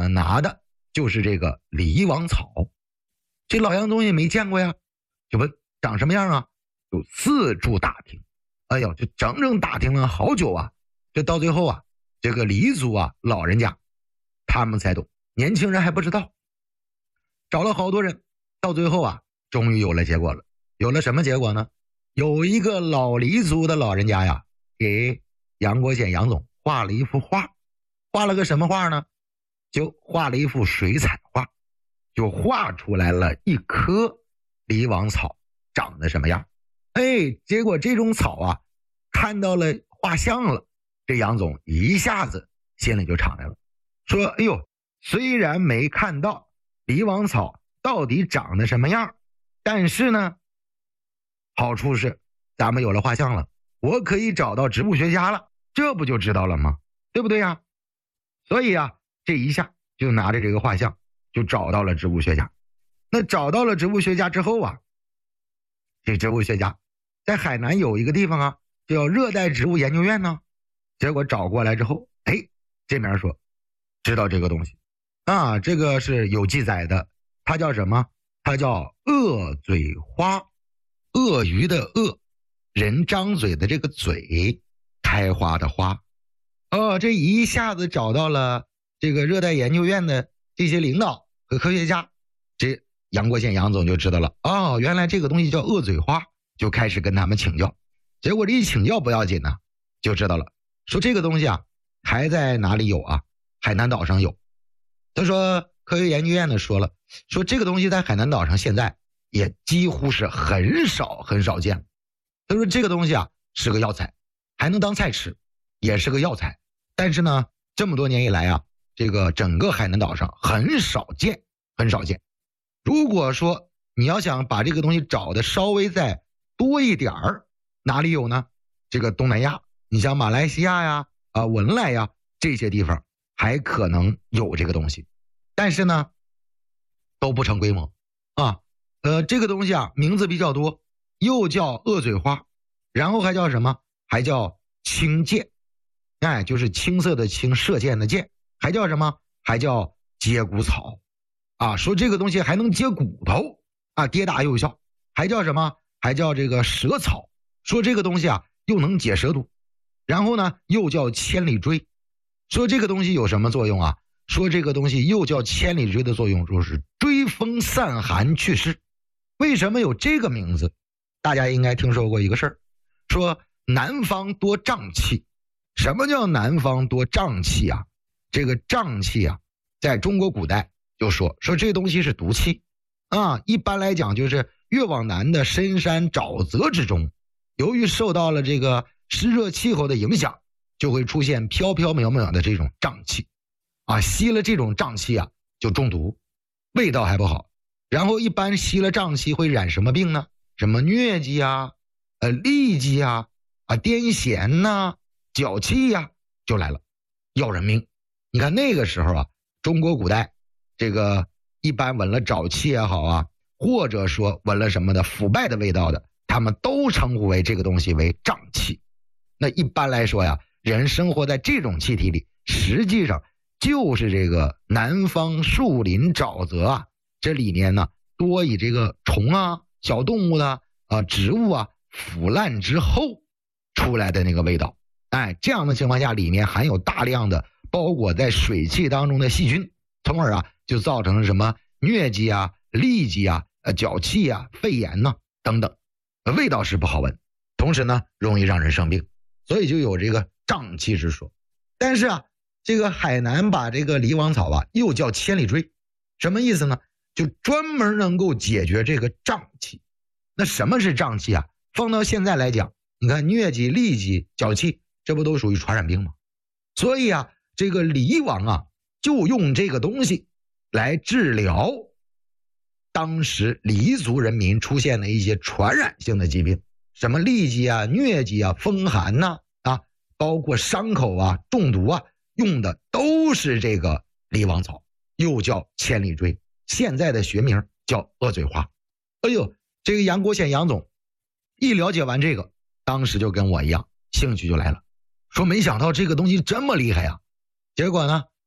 呢拿的就是这个梨王草。这老杨总也没见过呀，就问长什么样啊？就四处打听，哎呦，就整整打听了好久啊。这到最后啊，这个黎族啊老人家他们才懂，年轻人还不知道。找了好多人，到最后啊，终于有了结果了。有了什么结果呢？有一个老黎族的老人家呀，给杨国显杨总画了一幅画。画了个什么画呢？就画了一幅水彩画，就画出来了一棵梨王草长得什么样。哎，结果这种草啊，看到了画像了，这杨总一下子心里就敞亮了，说哎呦，虽然没看到梨王草到底长得什么样，但是呢，好处是咱们有了画像了，我可以找到植物学家了，这不就知道了吗？对不对呀？所以啊，这一下就拿着这个画像就找到了植物学家。那找到了植物学家之后啊，这植物学家在海南有一个地方啊，叫热带植物研究院呢。结果找过来之后，哎，这边说知道这个东西啊，这个是有记载的，它叫什么？它叫鳄嘴花，鳄鱼的鳄，人张嘴的这个嘴，开花的花。这一下子找到了这个热带研究院的这些领导和科学家，这杨国显杨总就知道了，原来这个东西叫鳄嘴花，就开始跟他们请教。结果这一请教不要紧呢，就知道了，说这个东西啊还在哪里有啊？海南岛上有。他说科学研究院的说了，说这个东西在海南岛上现在也几乎是很少见。他说这个东西啊是个药材，还能当菜吃，也是个药材。但是呢，这么多年以来啊，这个整个海南岛上很少见。如果说你要想把这个东西找的稍微再多一点儿，哪里有呢？这个东南亚，你像马来西亚呀、文莱呀这些地方还可能有这个东西，但是呢都不成规模啊。这个东西啊名字比较多，又叫鳄嘴花，然后还叫什么？还叫青箭。哎，就是青色的青，射箭的箭。还叫什么？还叫接骨草啊，说这个东西还能接骨头啊，跌打有效。还叫什么？还叫这个蛇草，说这个东西啊又能解蛇毒。然后呢又叫千里锥，说这个东西有什么作用啊？说这个东西又叫千里锥的作用，就是追风散寒祛湿。为什么有这个名字？大家应该听说过一个事儿，说南方多瘴气。什么叫南方多瘴气啊？这个瘴气啊，在中国古代就说这东西是毒气啊。一般来讲，就是越往南的深山沼泽之中，由于受到了这个湿热气候的影响，就会出现飘飘渺渺的这种瘴气啊。吸了这种瘴气啊，就中毒，味道还不好。然后一般吸了瘴气会染什么病呢？什么疟疾啊、痢疾啊、癫痫呐、脚气呀，就来了，要人命。你看那个时候啊，中国古代这个一般闻了沼气也好啊，或者说闻了什么的腐败的味道的，他们都称呼为这个东西为瘴气。那一般来说呀，人生活在这种气体里，实际上就是这个南方树林沼泽啊，这里面呢多以这个虫啊、小动物的植物啊腐烂之后出来的那个味道。哎，这样的情况下，里面含有大量的包裹在水汽当中的细菌，从而就造成了什么疟疾啊、痢疾啊、脚气啊、肺炎呐、等等，味道是不好闻，同时呢容易让人生病，所以就有这个瘴气之说。但是这个海南把这个梨王草又叫千里锥，什么意思呢？就专门能够解决这个瘴气。那什么是瘴气啊？放到现在来讲，你看疟疾、痢疾、脚气，这不都属于传染病吗？所以这个梨王就用这个东西来治疗当时黎族人民出现的一些传染性的疾病，什么痢疾啊、疟疾啊、风寒呐包括伤口中毒用的都是这个梨王草，又叫千里锥，现在的学名叫鳄嘴花。哎呦，这个杨国显杨总一了解完这个，当时就跟我一样，兴趣就来了，说没想到这个东西这么厉害啊。结果呢，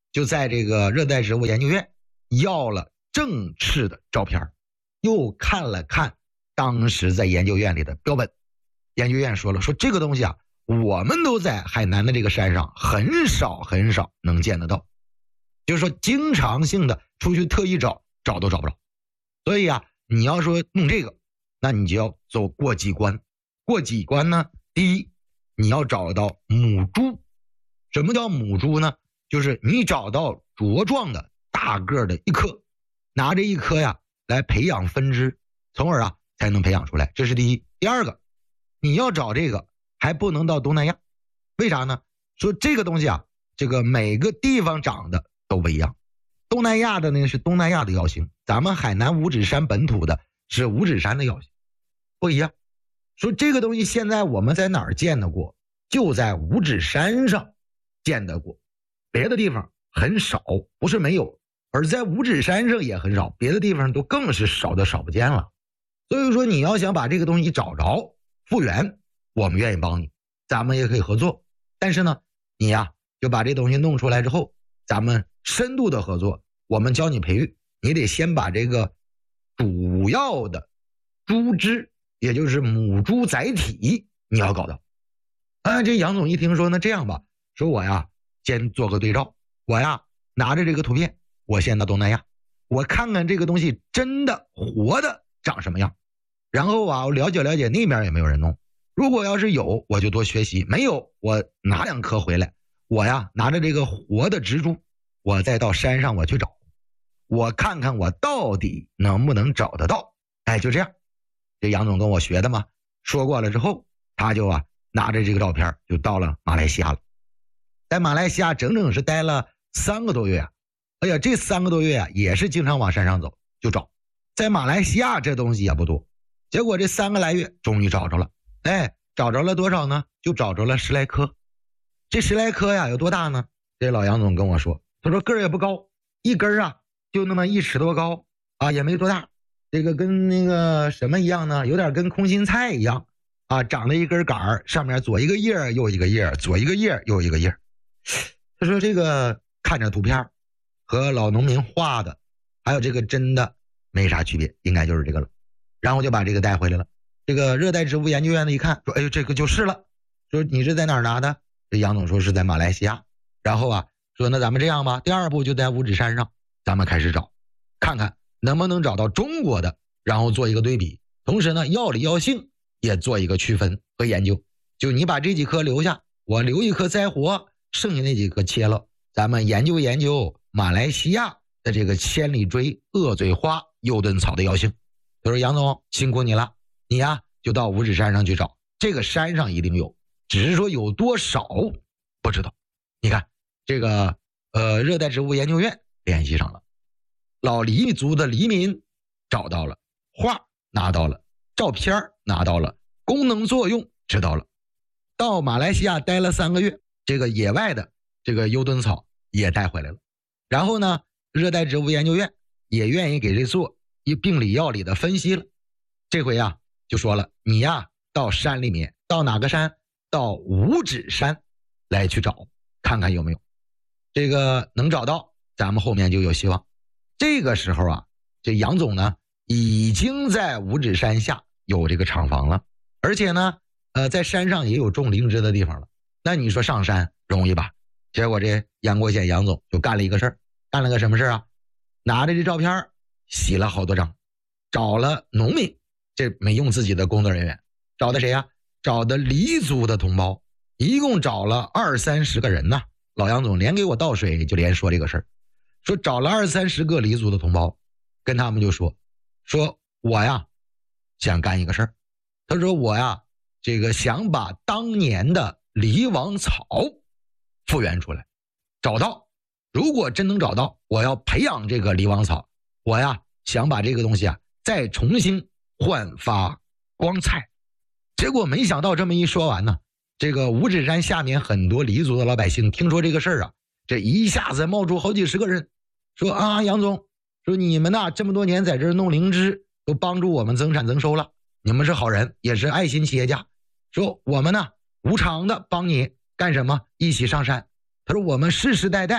就在这个热带植物研究院要了正式的照片，又看了看当时在研究院里的标本。研究院说了，说这个东西啊，我们都在海南的这个山上很少能见得到，就是说经常性的出去特意找都找不着。所以啊，你要说弄这个，那你就要走过几关。过几关呢？第一，你要找到母猪。什么叫母猪呢？就是你找到茁壮的大个的一颗，拿着一颗呀来培养分支，从而啊才能培养出来。这是第一。第二个，你要找这个还不能到东南亚。为啥呢？说这个东西啊，这个每个地方长的都不一样。东南亚的呢是东南亚的药性，咱们海南五指山本土的是五指山的药性，不一样。说这个东西现在我们在哪儿见得过？就在五指山上见得过，别的地方很少，不是没有，而在五指山上也很少，别的地方都更是少的少不见了。所以说你要想把这个东西找着复原，我们愿意帮你，咱们也可以合作。但是呢，你呀就把这东西弄出来之后，咱们深度的合作，我们教你培育，你得先把这个主要的猪只，也就是母猪载体你要搞到。这杨总一听说，那这样吧，说我呀先做个对照，我呀拿着这个图片，我先到东南亚，我看看这个东西真的活的长什么样，然后啊我了解了解那边有没有人弄，如果要是有我就多学习，没有我拿2颗回来，我呀拿着这个活的植株，我再到山上我去找，我看看我到底能不能找得到。就这样，这杨总跟我学的嘛，说过了之后，他就啊拿着这个照片就到了马来西亚了。在马来西亚整整是待了3个多月啊。这3个多月啊也是经常往山上走就找。在马来西亚这东西也不多，结果这3个来月终于找着了。找着了多少呢？就找着了10来颗。这10来颗呀有多大呢？这老杨总跟我说，他说个儿也不高，一根啊就那么1尺多高啊，也没多大。这个跟那个什么一样呢？有点跟空心菜一样啊，长了一根杆儿，上面左一个叶右一个叶，左一个叶右一个叶。他说这个看着图片和老农民画的还有这个真的没啥区别，应该就是这个了。然后就把这个带回来了。这个热带植物研究院的一看说，这个就是了。说你是在哪儿拿的？这杨总说是在马来西亚。然后啊说那咱们这样吧，第2步就在五指山上，咱们开始找，看看能不能找到中国的，然后做一个对比，同时呢药理药性也做一个区分和研究。就你把这几颗留下，我留1颗栽活，剩下那几颗切了，咱们研究研究马来西亚的这个千里锥、鳄嘴花、右盾草的药性。他说杨总辛苦你了，你呀就到五指山上去找，这个山上一定有，只是说有多少不知道。你看这个热带植物研究院联系上了，老黎族的黎民找到了，画拿到了，照片拿到了，功能作用知道了。到马来西亚待了3个月，这个野外的这个优盾草也带回来了。然后呢，热带植物研究院也愿意给这做一病理药理的分析了。这回啊就说了，你呀到山里面，到哪个山？到五指山来去找，看看有没有。这个能找到，咱们后面就有希望。这个时候啊，这杨总呢已经在五指山下有这个厂房了，而且呢在山上也有种灵芝的地方了。那你说上山容易吧？结果这杨国显杨总就干了一个事儿，干了个什么事儿啊？拿着这照片洗了好多张，找了农民，这没用自己的工作人员，找的谁啊？找的黎族的同胞，一共找了20-30个人呢。老杨总连给我倒水就连说这个事儿，说找了20-30个黎族的同胞，跟他们就说我呀想干一个事儿。他说我呀这个想把当年的黎王草复原出来，找到，如果真能找到，我要培养这个黎王草，我呀想把这个东西啊再重新焕发光彩。结果没想到这么一说完呢，这个五指山下面很多黎族的老百姓听说这个事儿啊，这一下子冒出好几十个人，说啊杨总，说你们呐这么多年在这儿弄灵芝，都帮助我们增产增收了，你们是好人，也是爱心企业家，说我们呢无偿的帮你干什么？一起上山。他说我们世世代代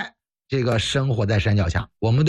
这个生活在山脚下，我们对